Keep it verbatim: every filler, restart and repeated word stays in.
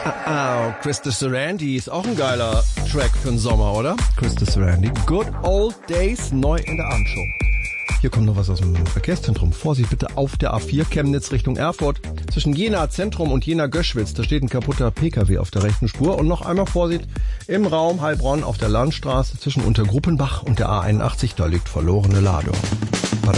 Oh, Christus Sarandi ist auch ein geiler Track für den Sommer, oder? Christus Sarandi. Good Old Days, neu in der Abendshow. Hier kommt noch was aus dem Verkehrszentrum. Vorsicht bitte auf der A vier Chemnitz Richtung Erfurt. Zwischen Jena Zentrum und Jena Göschwitz, da steht ein kaputter P K W auf der rechten Spur. Und noch einmal Vorsicht im Raum Heilbronn auf der Landstraße zwischen Untergruppenbach und der A einundachtzig, da liegt verlorene Ladung.